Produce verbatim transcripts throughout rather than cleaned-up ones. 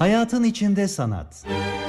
Hayatın içinde sanat.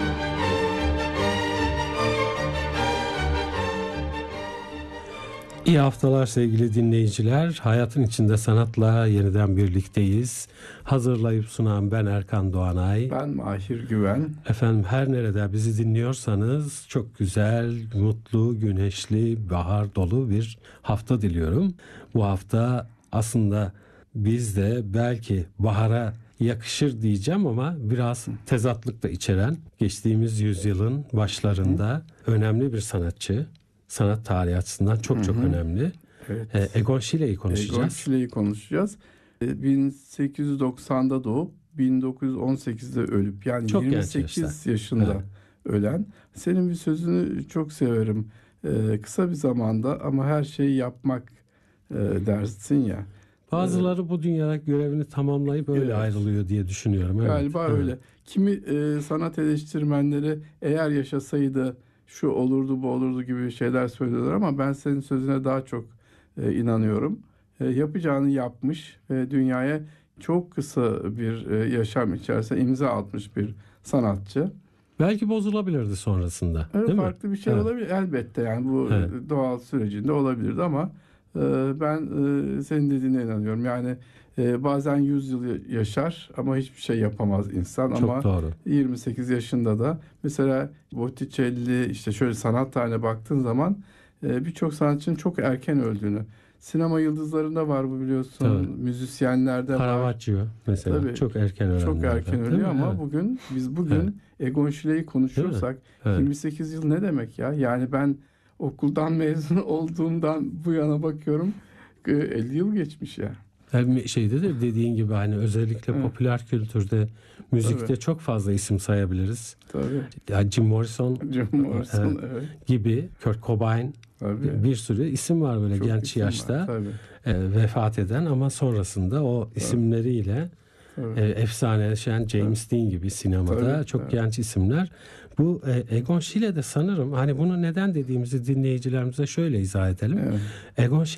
İyi haftalar sevgili dinleyiciler. Hayatın içinde sanatla yeniden birlikteyiz. Hazırlayıp sunan ben Erkan Doğanay. Ben Mahir Güven. Efendim her nerede bizi dinliyorsanız çok güzel, mutlu, güneşli, bahar dolu bir hafta diliyorum. Bu hafta aslında biz de belki bahara yakışır diyeceğim ama biraz tezatlık da içeren, geçtiğimiz yüzyılın başlarında önemli bir sanatçı. Sanat tarihi açısından çok Hı-hı. çok önemli. Evet. E, Egon Schiele'yi konuşacağız. Egon Schiele'yi konuşacağız. E, bin sekiz yüz doksan'da doğup bin dokuz yüz on sekiz'de ölüp yani çok yirmi sekiz yaşında evet. ölen. Senin bir sözünü çok severim. E, kısa bir zamanda ama her şeyi yapmak e, dersin ya. Bazıları e, bu dünyada görevini tamamlayıp öyle evet. ayrılıyor diye düşünüyorum. Evet. Galiba evet. öyle. Kimi e, sanat eleştirmenleri eğer yaşasaydı şu olurdu bu olurdu gibi şeyler söylüyorlar ama ben senin sözüne daha çok e, inanıyorum. E, yapacağını yapmış ve dünyaya çok kısa bir e, yaşam içerisinde imza atmış bir sanatçı. Belki bozulabilirdi sonrasında. Evet, değil farklı mi? bir şey evet. olabilir elbette yani bu evet. doğal sürecinde olabilirdi ama e, ben e, senin dediğine inanıyorum. Yani e, bazen yüz yıl yaşar ama hiçbir şey yapamaz insan. Çok ama doğru. yirmi sekiz yaşında da mesela Botticelli işte şöyle sanat tarihine baktığın zaman e, birçok sanatçının çok erken öldüğünü. Sinema yıldızlarında var bu biliyorsun. Tabii. Müzisyenlerde var. Caravaggio mesela Tabii, çok erken ölenlerden. Çok erken ölüyor ama evet. bugün biz bugün evet. Egon Schiele'yi konuşursak evet. yirmi sekiz yıl ne demek ya? Yani ben okuldan mezun olduğumdan bu yana bakıyorum elli yıl geçmiş ya. Yani şeyde de dediğin gibi hani özellikle evet. popüler kültürde, müzikte Tabii. çok fazla isim sayabiliriz. Tabii. Yani Jim Morrison, Jim Morrison evet, evet. gibi, Kurt Cobain Tabii. bir sürü isim var böyle çok genç yaşta e, vefat eden ama sonrasında o Tabii. isimleriyle e, efsaneleşen James Tabii. Dean gibi sinemada Tabii. çok evet. genç isimler. Bu e, Egon Schiele de sanırım hani bunu neden dediğimizi dinleyicilerimize şöyle izah edelim. Evet. Egon Schiele